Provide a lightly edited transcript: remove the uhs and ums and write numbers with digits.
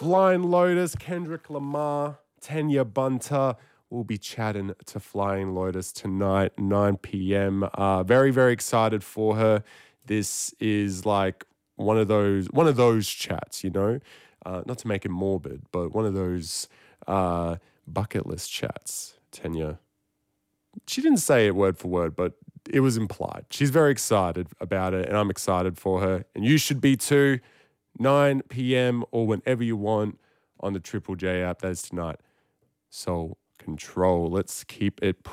Flying Lotus, Kendrick Lamar, Tanya Bunter. We'll be chatting to Flying Lotus tonight, 9 p.m. Very, very excited for her. This is like one of those chats, you know, not to make it morbid, but one of those bucket list chats. Tanya, she didn't say it word for word, but it was implied. She's very excited about it, and I'm excited for her. And you should be too. 9 p.m. or whenever you want on the Triple J app. That is tonight. Soul Control. Let's keep it